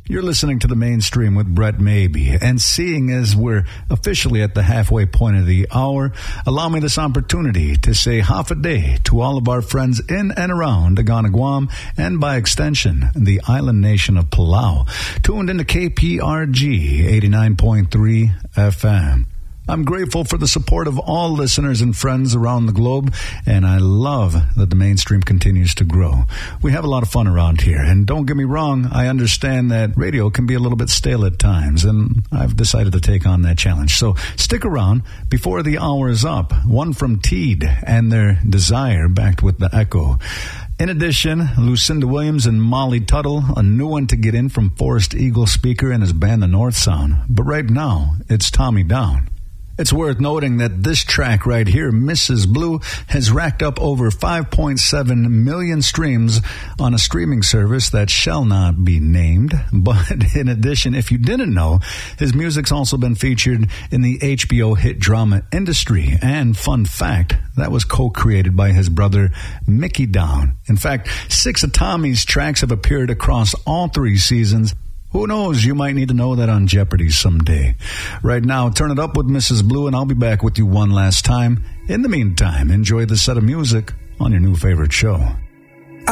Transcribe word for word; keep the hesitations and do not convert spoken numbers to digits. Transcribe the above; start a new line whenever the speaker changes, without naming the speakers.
You're listening to The Mainstream with Brett Maybe, and seeing as we're officially at the halfway point of the hour, allow me this opportunity to say half a day to all of our friends in and around Agana, Guam, and by extension, the island nation of Palau, tuned into K P R G eighty-nine point three F M. I'm grateful for the support of all listeners and friends around the globe, and I love that the Mainstream continues to grow. We have a lot of fun around here, and don't get me wrong, I understand that radio can be a little bit stale at times, and I've decided to take on that challenge. So stick around. Before the hour is up, one from Teed and their Desire, backed with the Echo. In addition, Lucinda Williams and Molly Tuttle, a new one to get in from Forest Eagle Speaker and his band The North Sound. But right now, it's Tommy Down. It's worth noting that this track right here, Missus Blue, has racked up over five point seven million streams on a streaming service that shall not be named. But in addition, if you didn't know, his music's also been featured in the H B O hit drama Industry. And fun fact, that was co-created by his brother Mickey Down. In fact, six of Tommy's tracks have appeared across all three seasons. Who knows, you might need to know that on Jeopardy someday. Right now, turn it up with Missus Blue, and I'll be back with you one last time. In the meantime, enjoy the set of music on your new favorite show.